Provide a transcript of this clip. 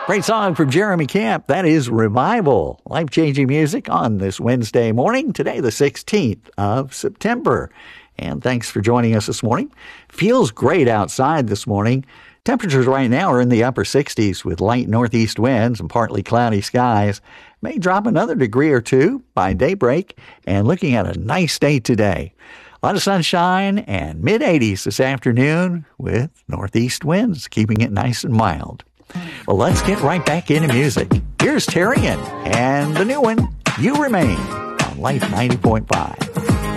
Great song from Jeremy Camp. That is Revival. Life-changing music on this Wednesday morning, today the 16th of September. And thanks for joining us this morning. Feels great outside this morning. Temperatures right now are in the upper 60s with light northeast winds and partly cloudy skies. May drop another degree or two by daybreak, and looking at a nice day today. A lot of sunshine and mid-80s this afternoon with northeast winds, keeping it nice and mild. Well, let's get right back into music. Here's Terrian and the new one, You Remain, on Life 90.5.